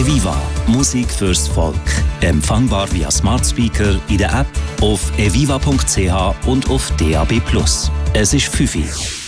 Eviva, Musik fürs Volk. Empfangbar via Smart Speaker, in der App, auf eviva.ch und auf DAB+. Es ist 5 Uhr.